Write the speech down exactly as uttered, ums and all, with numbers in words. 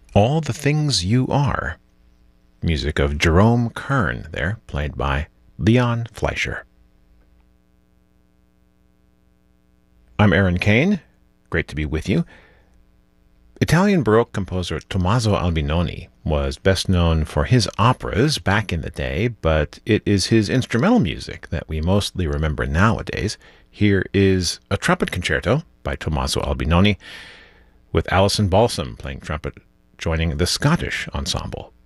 All the Things You Are. Music of Jerome Kern there, played by Leon Fleischer. I'm Aaron Kane. Great to be with you. Italian Baroque composer Tommaso Albinoni was best known for his operas back in the day, but it is his instrumental music that we mostly remember nowadays. Here is a trumpet concerto by Tommaso Albinoni, with Alison Balsam playing trumpet, joining the Scottish ensemble.